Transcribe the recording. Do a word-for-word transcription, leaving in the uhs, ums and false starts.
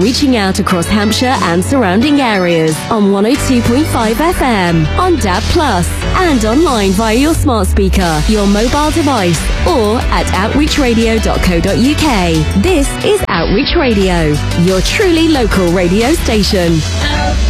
reaching out across Hampshire and surrounding areas on one oh two point five F M, on D A B plus, and online via your smart speaker, your mobile device, or at outreach radio dot co dot U K. This is Outreach Radio, your truly local radio station.